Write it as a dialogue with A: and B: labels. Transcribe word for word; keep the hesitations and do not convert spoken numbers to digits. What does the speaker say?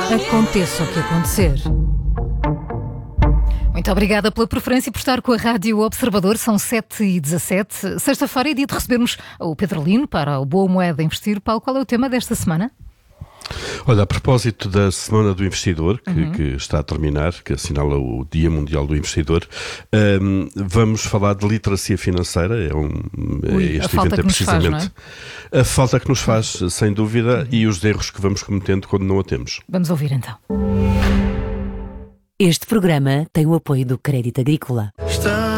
A: Aconteça o que acontecer. Muito obrigada pela preferência e por estar com a Rádio Observador. São sete e dezassete. Sexta-feira é dia de recebermos o Pedro Lino para o Boa Moeda Investir. Paulo, qual é o tema desta semana?
B: Olha, a propósito da Semana do Investidor, que,
A: Uhum.
B: que está a terminar, que assinala o Dia Mundial do Investidor, um, vamos falar de literacia financeira. É um,
A: Ui,
B: este
A: a falta
B: evento
A: que
B: é
A: nos faz,
B: precisamente
A: não é?
B: a falta que nos faz, sem dúvida, uhum. e os erros que vamos cometendo quando não a temos.
A: Vamos ouvir então.
C: Este programa tem o apoio do Crédito Agrícola.
D: Está